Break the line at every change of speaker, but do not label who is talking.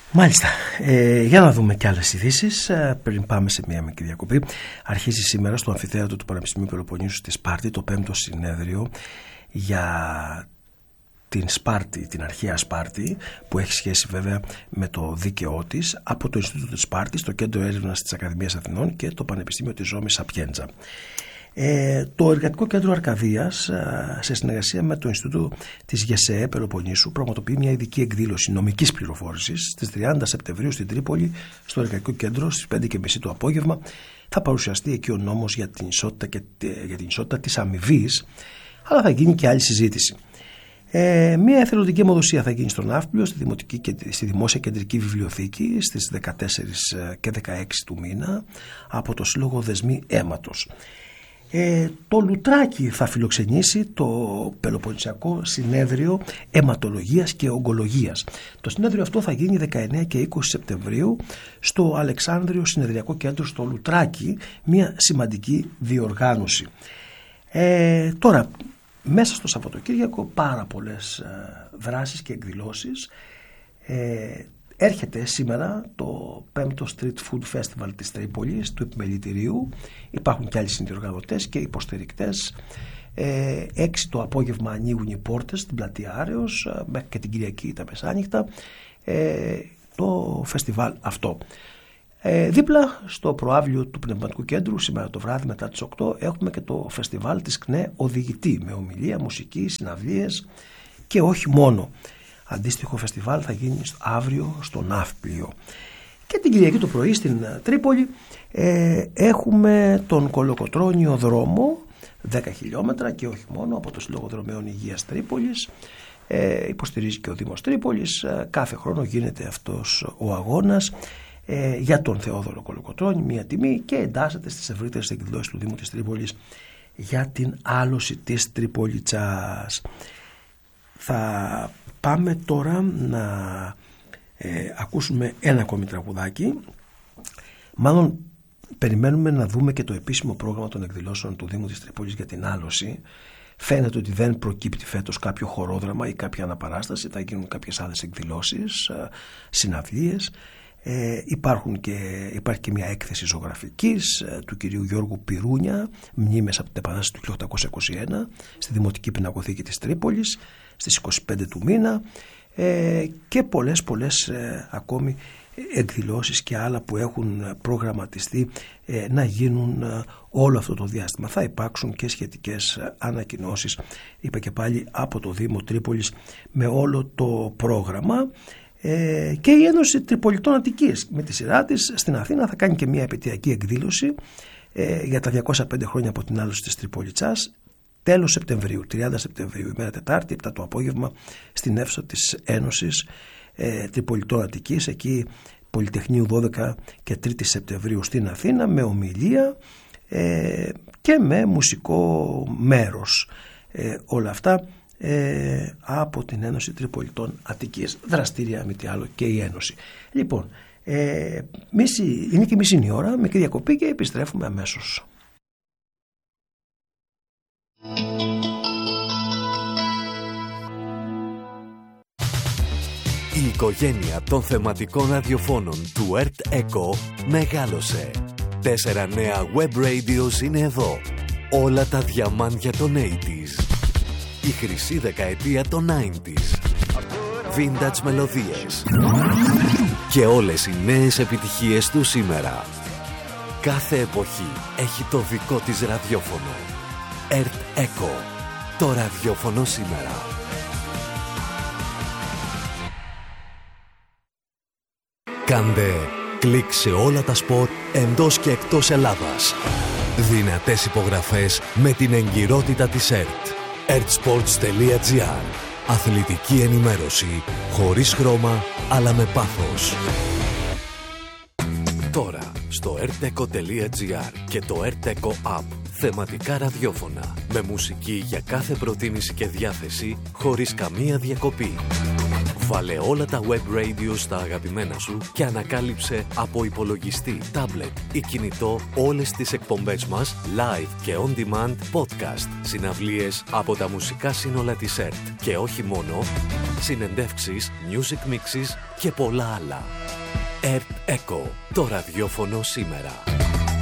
Μάλιστα. Για να δούμε και άλλες ειδήσεις πριν πάμε σε μια μικρή διακοπή. Αρχίζει σήμερα στο αμφιθέατρο του Πανεπιστημίου Πελοποννήσου στη Σπάρτη το 5ο συνέδριο για την Σπάρτη, την αρχαία Σπάρτη, που έχει σχέση βέβαια με το δίκαιό της, από το Ινστιτούτο της Σπάρτης, το Κέντρο Έρευνας της Ακαδημίας Αθηνών και το Πανεπιστήμιο της Ρώμης Σαπιέντζα. Το Εργατικό Κέντρο Αρκαδίας, σε συνεργασία με το Ινστιτούτο της ΓΕΣΕΕ Πελοποννήσου, πραγματοποιεί μια ειδική εκδήλωση νομικής πληροφόρησης στις 30 Σεπτεμβρίου στην Τρίπολη, στο Εργατικό Κέντρο, στις 5:30 το απόγευμα. Θα παρουσιαστεί εκεί ο νόμος για την ισότητα της αμοιβής, αλλά θα γίνει και άλλη συζήτηση. Μια εθελοντική αιμοδοσία θα γίνει στο Ναύπλιο, στη Δημόσια Κεντρική Βιβλιοθήκη, στις 14 και 16 του μήνα, από το Σύλλογο Δεσμοί Αίματος. Το Λουτράκι θα φιλοξενήσει το Πελοποννησιακό Συνέδριο Αιματολογίας και Ογκολογίας. Το συνέδριο αυτό θα γίνει 19 και 20 Σεπτεμβρίου στο Αλεξάνδριο Συνεδριακό Κέντρο στο Λουτράκι, μια σημαντική διοργάνωση. Τώρα, μέσα στο Σαββατοκύριακο πάρα πολλές δράσεις και εκδηλώσεις. Έρχεται σήμερα το 5ο Street Food Festival της Τρίπολης, του Επιμελητηρίου. Υπάρχουν και άλλοι συνδιοργανωτές και υποστηρικτές. 6 το απόγευμα ανοίγουν οι πόρτες στην πλατεία Άρεως, μέχρι και την Κυριακή τα μεσάνυχτα, το φεστιβάλ αυτό. Δίπλα στο προαύλιο του Πνευματικού Κέντρου, σήμερα το βράδυ μετά τις 8, έχουμε και το φεστιβάλ της ΚΝΕ Οδηγητή, με ομιλία, μουσική, συναυλίες και όχι μόνο. Αντίστοιχο φεστιβάλ θα γίνει αύριο στο Ναύπλιο. Και την Κυριακή το πρωί στην Τρίπολη έχουμε τον Κολοκοτρώνιο δρόμο, 10 χιλιόμετρα και όχι μόνο, από το Σύλλογο Δρομέων Υγείας Τρίπολης. Υποστηρίζει και ο Δήμος Τρίπολης. Κάθε χρόνο γίνεται αυτός ο αγώνας για τον Θεόδωρο Κολοκοτρώνη, μια τιμή, και εντάσσεται στις ευρύτερες εκδηλώσεις του Δήμου της Τρίπολης για την άλωση της Τριπολιτσάς. Θα πάμε τώρα να ακούσουμε ένα ακόμη τραγουδάκι. Μάλλον περιμένουμε να δούμε και το επίσημο πρόγραμμα των εκδηλώσεων του Δήμου της Τρίπολης για την άλωση. Φαίνεται ότι δεν προκύπτει φέτος κάποιο χορόδραμα ή κάποια αναπαράσταση. Θα γίνουν κάποιες άλλες εκδηλώσεις, συναυλίες. Υπάρχει και μια έκθεση ζωγραφικής του κυρίου Γιώργου Πυρούνια, μνήμες από την Επανάσταση του 1821, στη Δημοτική Πινακοθήκη της Τρίπολης στις 25 του μήνα, και πολλές ακόμη εκδηλώσεις και άλλα που έχουν προγραμματιστεί να γίνουν όλο αυτό το διάστημα. Θα υπάρξουν και σχετικές ανακοινώσεις, είπα και πάλι, από το Δήμο Τρίπολης με όλο το πρόγραμμα. Και η Ένωση Τριπολιτών Αττικής με τη σειρά της στην Αθήνα θα κάνει και μια επαιτειακή εκδήλωση για τα 205 χρόνια από την άλωση της Τριπολιτσάς, τέλος Σεπτεμβρίου, 30 Σεπτεμβρίου, ημέρα Τετάρτη, 7 το απόγευμα, στην αίθουσα της Ένωσης Τριπολιτών Αττικής, εκεί Πολυτεχνείου 12 και 3 Σεπτεμβρίου στην Αθήνα, με ομιλία και με μουσικό μέρος. Όλα αυτά από την Ένωση Τριπολιτών Αττικής. Δραστήρια με τι άλλο και η Ένωση. Λοιπόν, είναι και μισή η ώρα, μικρή διακοπή και επιστρέφουμε αμέσως.
Η οικογένεια των θεματικών ραδιοφώνων του Earth Echo μεγάλωσε. 4 νέα web radios είναι εδώ. Όλα τα διαμάντια των 80s. Η χρυσή δεκαετία των 90s. Vintage μελωδίες. Και όλες οι νέες επιτυχίες του σήμερα. Κάθε εποχή έχει το δικό της ραδιόφωνο. Earth Echo. Το ραδιόφωνο σήμερα. Κάντε κλικ σε όλα τα σποτ εντός και εκτός Ελλάδας. Δυνατές υπογραφές με την εγκυρότητα της ΕΡΤ. ertsports.gr. Αθλητική ενημέρωση χωρίς χρώμα αλλά με πάθος. Τώρα στο erteco.gr και το Erteco App. Θεματικά ραδιόφωνα με μουσική για κάθε προτίμηση και διάθεση χωρίς καμία διακοπή. Βάλε όλα τα web radio στα αγαπημένα σου και ανακάλυψε από υπολογιστή, τάμπλετ ή κινητό όλες τις εκπομπές μας live και on demand podcast, συναυλίες από τα μουσικά σύνολα της ΕΡΤ και όχι μόνο, συνεντεύξεις, music mixes και πολλά άλλα. ΕΡΤ Echo, το ραδιόφωνο σήμερα.